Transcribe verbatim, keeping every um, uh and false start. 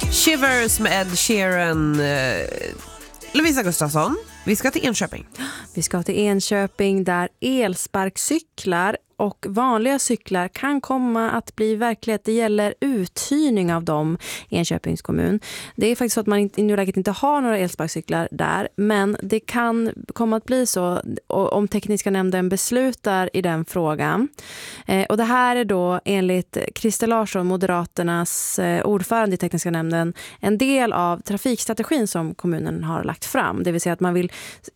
Shivers med Ed Sheeran. Lovisa Gustafsson, vi ska till Enköping. Vi ska till Enköping där elsparkcyklar och vanliga cyklar kan komma att bli verklighet. Det gäller uthyrning av dem i Enköpings kommun. Det är faktiskt så att man i nuläget inte har några elsparkcyklar där, men det kan komma att bli så om tekniska nämnden beslutar i den frågan. Eh, och det här är då enligt Christer Larsson, Moderaternas eh, ordförande i tekniska nämnden, en del av trafikstrategin som kommunen har lagt fram. Det vill säga att man vill